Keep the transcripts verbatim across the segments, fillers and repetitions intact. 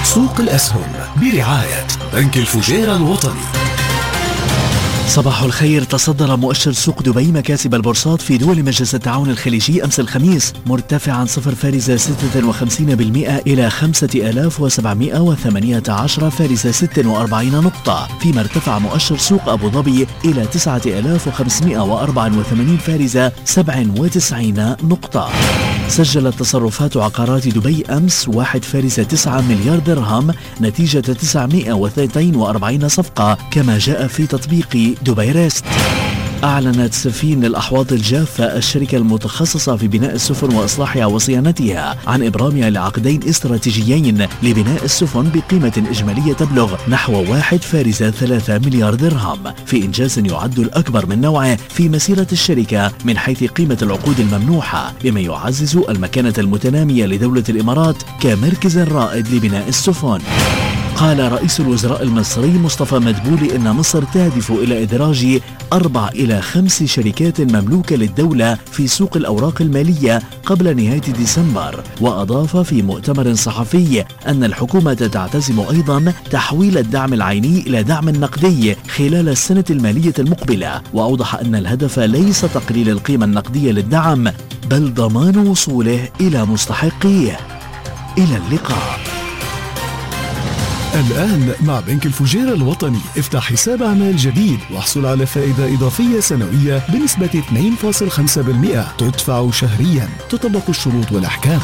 سوق الأسهم برعاية بنك الفجيرة الوطني. صباح الخير. تصدر مؤشر سوق دبي مكاسب البورصات في دول مجلس التعاون الخليجي أمس الخميس مرتفعا صفر فاصلة ستة وخمسين بالمئة إلى خمسة آلاف وسبعمئة وثمانية عشر فاصلة ستة وأربعين نقطة، فيما ارتفع مؤشر سوق أبو ظبي إلى تسعة آلاف وخمسمئة وأربعة وثمانين فاصلة سبعة وتسعين نقطة. سجلت تصرفات عقارات دبي أمس واحد فاصلة تسعة مليار درهم نتيجة تسعمئة واثنين وأربعين صفقة، كما جاء في تطبيق دبي ريست. أعلنت سفين للأحواض الجافة الشركة المتخصصة في بناء السفن وإصلاحها وصيانتها عن إبرامها لعقدين استراتيجيين لبناء السفن بقيمة إجمالية تبلغ نحو واحد فاصلة ثلاثة مليار درهم، في إنجاز يعد الأكبر من نوعه في مسيرة الشركة من حيث قيمة العقود الممنوحة، بما يعزز المكانة المتنامية لدولة الإمارات كمركز رائد لبناء السفن. قال رئيس الوزراء المصري مصطفى مدبولي إن مصر تهدف إلى إدراج أربع إلى خمس شركات مملوكة للدولة في سوق الأوراق المالية قبل نهاية ديسمبر، وأضاف في مؤتمر صحفي أن الحكومة تعتزم أيضا تحويل الدعم العيني إلى دعم نقدي خلال السنة المالية المقبلة، وأوضح أن الهدف ليس تقليل القيمة النقدية للدعم بل ضمان وصوله إلى مستحقيه. إلى اللقاء. الآن مع بنك الفجيرة الوطني افتح حساب أعمال جديد واحصل على فائدة إضافية سنوية بنسبة اثنين فاصلة خمسة بالمئة تدفع شهريا، تطبق الشروط والأحكام.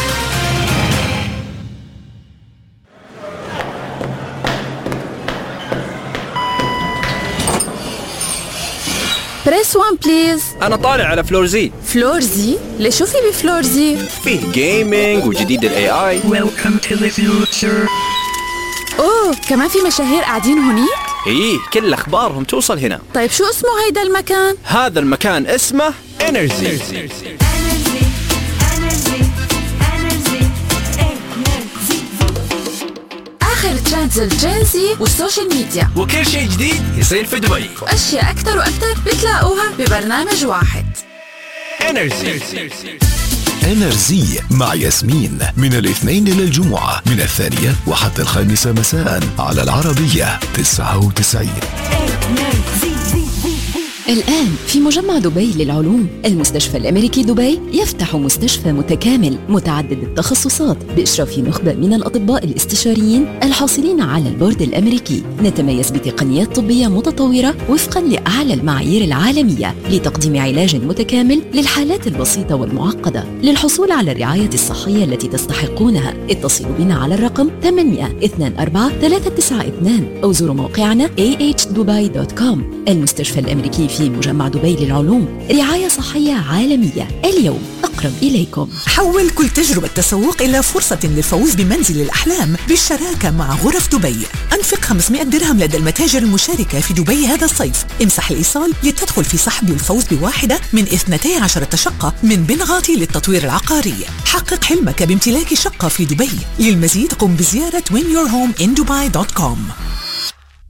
بريس وان بليز. أنا طالع على فلور زي. فلور زي؟ ليش شو في بفلور زي؟ فيه جيمينج وجديد ال إيه آي. Welcome to the future. أوه، كمان في مشاهير قاعدين هونيك؟ إيه، كل أخبارهم توصل هنا. طيب شو اسمه هيدا المكان؟ هذا المكان اسمه إنرجي. آخر ترندز الجينزي والسوشيال ميديا، وكل شيء جديد يصير في دبي، وأشياء أكثر وأكثر بتلاقوها ببرنامج واحد. إنرجي. إنرجي مع ياسمين من الاثنين إلى الجمعة من الثانية وحتى الخامسة مساء على العربية تسعة وتسعين. الآن في مجمع دبي للعلوم، المستشفى الأمريكي دبي يفتح مستشفى متكامل متعدد التخصصات بإشراف نخبة من الأطباء الاستشاريين الحاصلين على البورد الأمريكي. نتميز بتقنيات طبية متطورة وفقاً لأعلى المعايير العالمية لتقديم علاج متكامل للحالات البسيطة والمعقدة. للحصول على الرعاية الصحية التي تستحقونها اتصلوا بنا على الرقم ثمانية اثنين أربعة ثلاثة تسعة اثنين أو زوروا موقعنا إيه إتش دبي دوت كوم. المستشفى الأمريكي في مجمع دبي للعلوم، رعاية صحية عالمية اليوم أقرب إليكم. حول كل تجربة تسوق إلى فرصة للفوز بمنزل الأحلام بالشراكة مع غرف دبي. أنفق خمسمئة درهم لدى المتاجر المشاركة في دبي هذا الصيف. امسح الإيصال لتدخل في سحب الفوز بواحدة من اثنتي عشرة شقة من بنغاتي للتطوير العقاري. حقق حلمك بامتلاك شقة في دبي. للمزيد قم بزيارة وين يور هوم إن دبي دوت كوم.